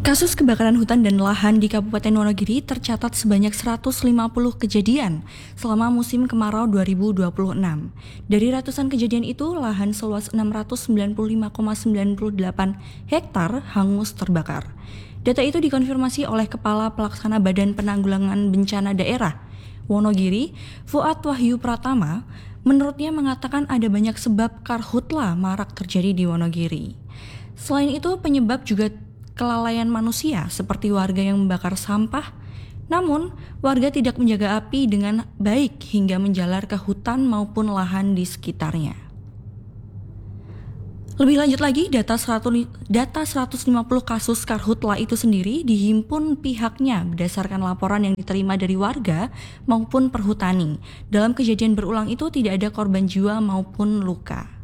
Kasus kebakaran hutan dan lahan di Kabupaten Wonogiri tercatat sebanyak 150 kejadian selama musim kemarau 2026. Dari ratusan kejadian itu, lahan seluas 695,98 hektar hangus terbakar. Data itu dikonfirmasi oleh Kepala Pelaksana Badan Penanggulangan Bencana Daerah Wonogiri, Fuad Wahyu Pratama. Menurutnya mengatakan ada banyak sebab karhutla marak terjadi di Wonogiri. Selain itu, penyebab juga kelalaian manusia seperti warga yang membakar sampah. Namun, warga tidak menjaga api dengan baik hingga menjalar ke hutan maupun lahan di sekitarnya. Lebih lanjut lagi, data 150 kasus karhutla itu sendiri dihimpun pihaknya berdasarkan laporan yang diterima dari warga maupun perhutani. Dalam kejadian berulang itu tidak ada korban jiwa maupun luka.